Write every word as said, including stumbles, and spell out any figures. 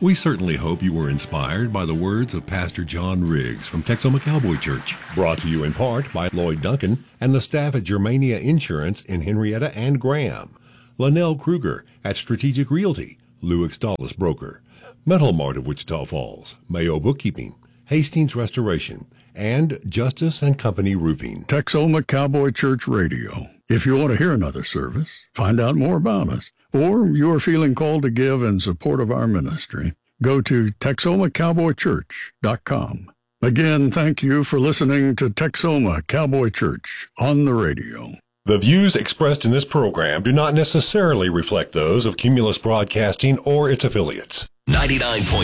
We certainly hope you were inspired by the words of Pastor John Riggs from Texoma Cowboy Church, brought to you in part by Lloyd Duncan and the staff at Germania Insurance in Henrietta and Graham, Linnell Kruger at Strategic Realty, Lou Extalis Broker, Metal Mart of Wichita Falls, Mayo Bookkeeping, Hastings Restoration, and Justice and Company Roofing. Texoma Cowboy Church Radio. If you want to hear another service, find out more about us, or you are feeling called to give in support of our ministry, go to texoma cowboy church dot com. Again, thank you for listening to Texoma Cowboy Church on the radio. The views expressed in this program do not necessarily reflect those of Cumulus Broadcasting or its affiliates. ninety-nine point